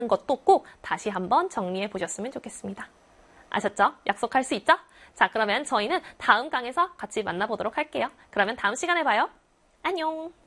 것도 꼭 다시 한번 정리해 보셨으면 좋겠습니다. 아셨죠? 약속할 수 있죠? 자, 그러면 저희는 다음 강에서 같이 만나보도록 할게요. 그러면 다음 시간에 봐요. 안녕!